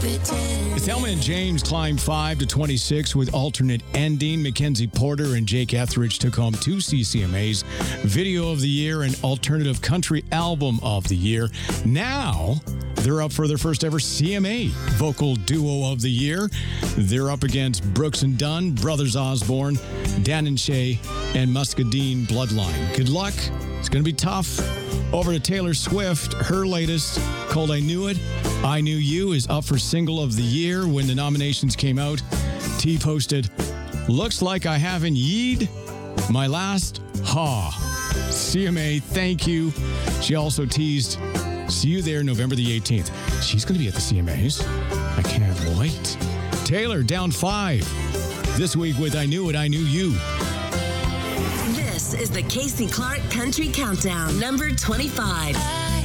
Thelma and James climbed 5 to 26 with alternate ending. Mackenzie Porter and Jake Etheridge took home 2 CCMAs, Video of the Year and Alternative Country Album of the Year. Now, they're up for their first ever CMA Vocal Duo of the Year. They're up against Brooks and Dunn, Brothers Osborne, Dan and Shay, and Muscadine Bloodline. Good luck. It's going to be tough. Over to Taylor Swift. Her latest, called I Knew It, I Knew You, is up for Single of the Year. When the nominations came out, T posted, "Looks like I haven't yeed my last ha. CMA, thank you." She also teased, "See you there November the 18th. She's going to be at the CMAs. I can't wait. Taylor down 5 this week with I Knew It, I Knew You. This is the Casey Clark Country Countdown, number 25.